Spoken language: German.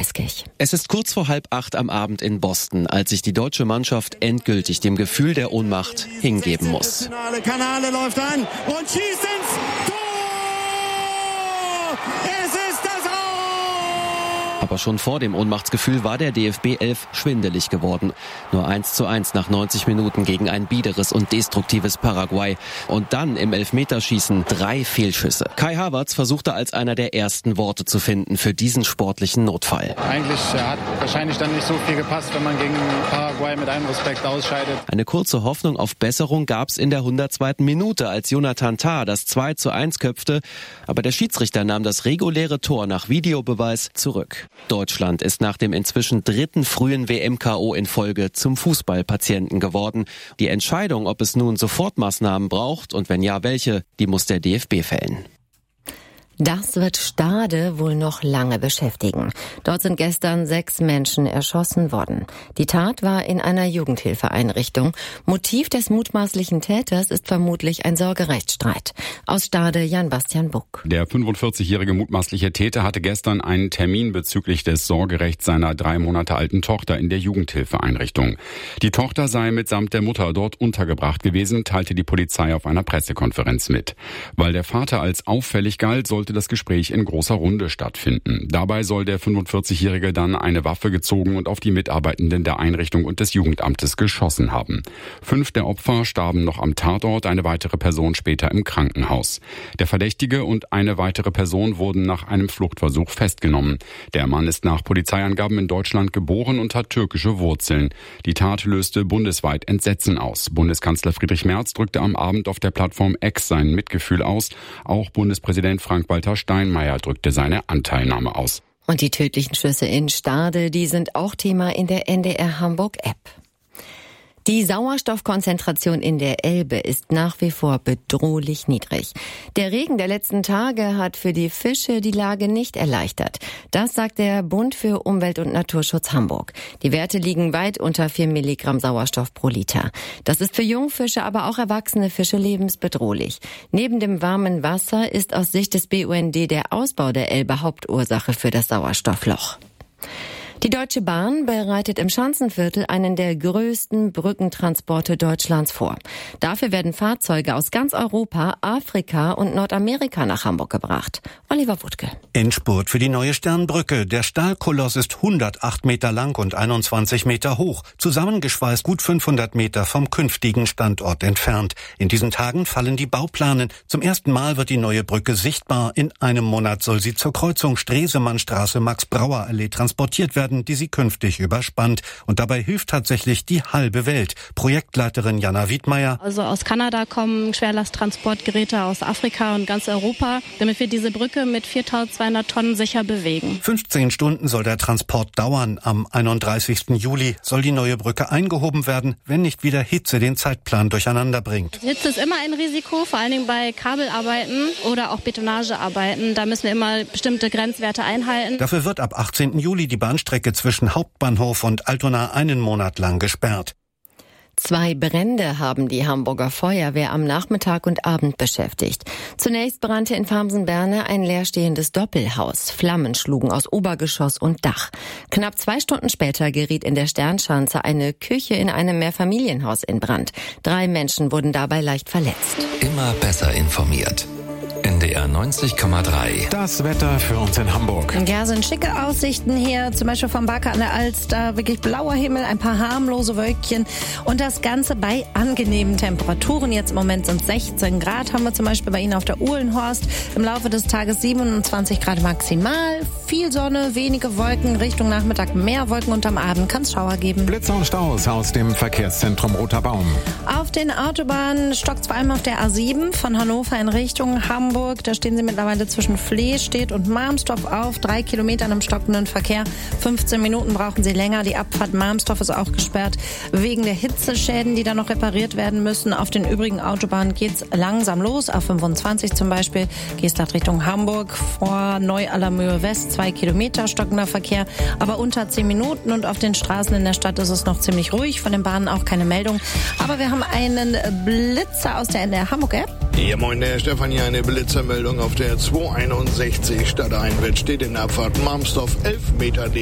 Dreiskich. Es ist kurz vor 7:30 am Abend in Boston, als sich die deutsche Mannschaft endgültig dem Gefühl der Ohnmacht hingeben muss. Kanale läuft an und schießt ins Tor! Es ist das Aus! Aber schon vor dem Ohnmachtsgefühl war der DFB 11 schwindelig geworden. Nur 1:1 nach 90 Minuten gegen ein biederes und destruktives Paraguay. Und dann im Elfmeterschießen 3 Fehlschüsse. Kai Havertz versuchte als einer der ersten Worte zu finden für diesen sportlichen Notfall. Eigentlich hat wahrscheinlich dann nicht so viel gepasst, wenn man gegen Paraguay mit allem Respekt ausscheidet. Eine kurze Hoffnung auf Besserung gab's in der 102. Minute, als Jonathan Tah das 2:1 köpfte. Aber der Schiedsrichter nahm das reguläre Tor nach Videobeweis zurück. Deutschland ist nach dem inzwischen 3. frühen WM-KO in Folge zum Fußballpatienten geworden. Die Entscheidung, ob es nun Sofortmaßnahmen braucht und wenn ja, welche, die muss der DFB fällen. Das wird Stade wohl noch lange beschäftigen. Dort sind gestern 6 Menschen erschossen worden. Die Tat war in einer Jugendhilfeeinrichtung. Motiv des mutmaßlichen Täters ist vermutlich ein Sorgerechtsstreit. Aus Stade Jan-Bastian Buck. Der 45-jährige mutmaßliche Täter hatte gestern einen Termin bezüglich des Sorgerechts seiner 3 Monate alten Tochter in der Jugendhilfeeinrichtung. Die Tochter sei mitsamt der Mutter dort untergebracht gewesen, teilte die Polizei auf einer Pressekonferenz mit. Weil der Vater als auffällig galt, sollte das Gespräch in großer Runde stattfinden. Dabei soll der 45-Jährige dann eine Waffe gezogen und auf die Mitarbeitenden der Einrichtung und des Jugendamtes geschossen haben. 5 der Opfer starben noch am Tatort, eine weitere Person später im Krankenhaus. Der Verdächtige und eine weitere Person wurden nach einem Fluchtversuch festgenommen. Der Mann ist nach Polizeiangaben in Deutschland geboren und hat türkische Wurzeln. Die Tat löste bundesweit Entsetzen aus. Bundeskanzler Friedrich Merz drückte am Abend auf der Plattform X sein Mitgefühl aus. Auch Bundespräsident Frank-Walter Steinmeier drückte seine Anteilnahme aus. Und die tödlichen Schüsse in Stade, die sind auch Thema in der NDR Hamburg-App. Die Sauerstoffkonzentration in der Elbe ist nach wie vor bedrohlich niedrig. Der Regen der letzten Tage hat für die Fische die Lage nicht erleichtert. Das sagt der Bund für Umwelt- und Naturschutz Hamburg. Die Werte liegen weit unter 4 Milligramm Sauerstoff pro Liter. Das ist für Jungfische, aber auch erwachsene Fische lebensbedrohlich. Neben dem warmen Wasser ist aus Sicht des BUND der Ausbau der Elbe Hauptursache für das Sauerstoffloch. Die Deutsche Bahn bereitet im Schanzenviertel einen der größten Brückentransporte Deutschlands vor. Dafür werden Fahrzeuge aus ganz Europa, Afrika und Nordamerika nach Hamburg gebracht. Oliver Wuttke. Endspurt für die neue Sternbrücke. Der Stahlkoloss ist 108 Meter lang und 21 Meter hoch. Zusammengeschweißt gut 500 Meter vom künftigen Standort entfernt. In diesen Tagen fallen die Bauplanen. Zum ersten Mal wird die neue Brücke sichtbar. In einem Monat soll sie zur Kreuzung Stresemannstraße Max-Brauer-Allee transportiert werden, die sie künftig überspannt. Und dabei hilft tatsächlich die halbe Welt. Projektleiterin Jana Wiedmeier. Also aus Kanada kommen Schwerlasttransportgeräte aus Afrika und ganz Europa, damit wir diese Brücke mit 4.200 Tonnen sicher bewegen. 15 Stunden soll der Transport dauern. Am 31. Juli soll die neue Brücke eingehoben werden, wenn nicht wieder Hitze den Zeitplan durcheinander bringt. Hitze ist immer ein Risiko, vor allen Dingen bei Kabelarbeiten oder auch Betonagearbeiten. Da müssen wir immer bestimmte Grenzwerte einhalten. Dafür wird ab 18. Juli die Bahnstrecke zwischen Hauptbahnhof und Altona einen Monat lang gesperrt. 2 Brände haben die Hamburger Feuerwehr am Nachmittag und Abend beschäftigt. Zunächst brannte in Farmsen-Berne ein leerstehendes Doppelhaus. Flammen schlugen aus Obergeschoss und Dach. Knapp 2 Stunden später geriet in der Sternschanze eine Küche in einem Mehrfamilienhaus in Brand. 3 Menschen wurden dabei leicht verletzt. Immer besser informiert. NDR 90,3. Das Wetter für uns in Hamburg. Ja, sind schicke Aussichten hier, zum Beispiel vom Barker an der Alster. Wirklich blauer Himmel, ein paar harmlose Wölkchen und das Ganze bei angenehmen Temperaturen. Jetzt im Moment sind 16 Grad, haben wir zum Beispiel bei Ihnen auf der Uhlenhorst. Im Laufe des Tages 27 Grad maximal. Viel Sonne, wenige Wolken, Richtung Nachmittag mehr Wolken und am Abend kann es Schauer geben. Blitze und Staus aus dem Verkehrszentrum Roter Baum. Auf den Autobahnen stockt es vor allem auf der A7 von Hannover in Richtung Hamburg. Da stehen sie mittlerweile zwischen Flehstedt und Marmstorf auf. 3 Kilometern im stockenden Verkehr. 15 Minuten brauchen sie länger. Die Abfahrt Marmstorf ist auch gesperrt wegen der Hitzeschäden, die da noch repariert werden müssen. Auf den übrigen Autobahnen geht's langsam los. Auf 25 zum Beispiel Gestacht Richtung Hamburg vor Neu-Allermöhe West. 2 Kilometer stockender Verkehr, aber unter 10 Minuten. Und auf den Straßen in der Stadt ist es noch ziemlich ruhig. Von den Bahnen auch keine Meldung. Aber wir haben einen Blitzer aus der NDR Hamburg-App. Ja, moin, der Stefan hier, eine Blitzermeldung auf der 261 Stadteinwärts steht in der Abfahrt Marmstorf 11 Meter